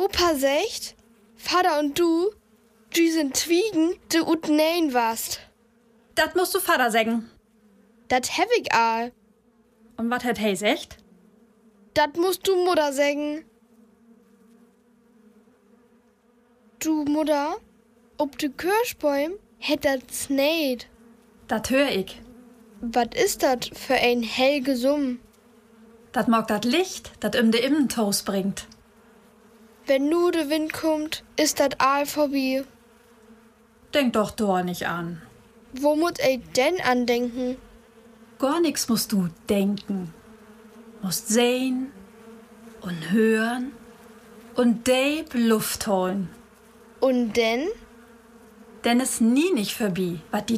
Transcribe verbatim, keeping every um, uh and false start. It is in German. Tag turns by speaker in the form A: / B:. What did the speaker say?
A: Opa sagt, Vater und du, die sind Twiegen, de ut nein warst.
B: Dat musst du Vater sagen.
A: Dat hab ich all.
B: Und wat hat he secht?
A: Dat musst du Mutter sagen. Du Mutter, ob de Kirschbäum hätt dat sneit.
B: Dat hör ich.
A: Wat ist dat für ein helge Summ?
B: Dat mag dat Licht, dat um de Immentoos bringt.
A: Wenn nu de Wind kommt, ist dat all vorbei.
B: Denk doch da nicht an.
A: Wo mut ei denn andenken?
B: Gar nix musst du denken. Musst sehen und hören und deep Luft holen.
A: Und denn?
B: Denn es nie nicht vorbei, wat die